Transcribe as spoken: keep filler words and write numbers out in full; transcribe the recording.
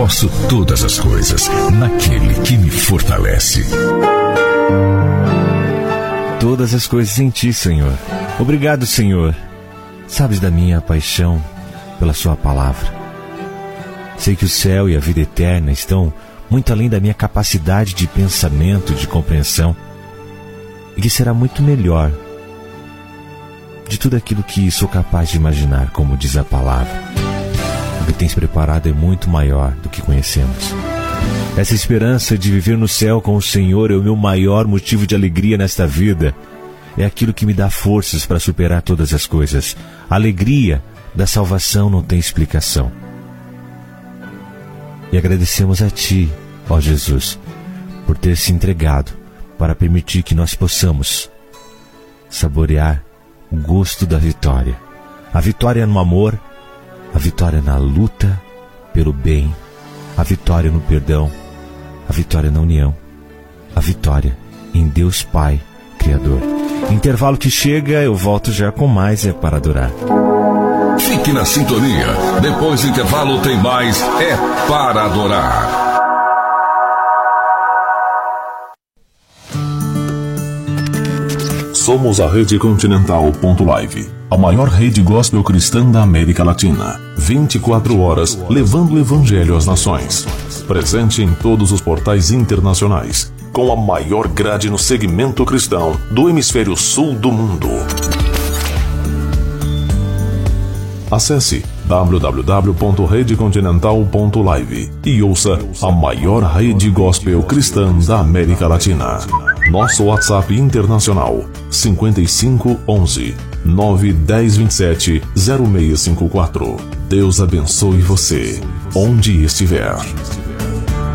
Posso todas as coisas naquele que me fortalece. Todas as coisas em ti, Senhor. Obrigado, Senhor. Sabes da minha paixão pela sua palavra. Sei que o céu e a vida eterna estão muito além da minha capacidade de pensamento, de compreensão, e que será muito melhor de tudo aquilo que sou capaz de imaginar, como diz a palavra. O que tens preparado é muito maior do que conhecemos. Essa esperança de viver no céu com o Senhor é o meu maior motivo de alegria nesta vida. É aquilo que me dá forças para superar todas as coisas. A alegria da salvação não tem explicação. E agradecemos a Ti, ó Jesus, por ter se entregado para permitir que nós possamos saborear o gosto da vitória. A vitória no amor, a vitória na luta pelo bem, a vitória no perdão, a vitória na união, a vitória em Deus Pai, Criador. Intervalo que chega, eu volto já com mais É Para Adorar. Fique na sintonia. Depois do intervalo tem mais É Para Adorar. Somos a Rede Continental ponto live, a maior rede gospel cristã da América Latina. vinte e quatro horas levando o evangelho às nações. Presente em todos os portais internacionais, com a maior grade no segmento cristão do hemisfério sul do mundo. Acesse w w w ponto rede continental ponto live e ouça a maior rede gospel cristã da América Latina. Nosso WhatsApp internacional cinquenta e cinco onze nove dez vinte e sete zero seis cinco quatro. Deus abençoe você, onde estiver.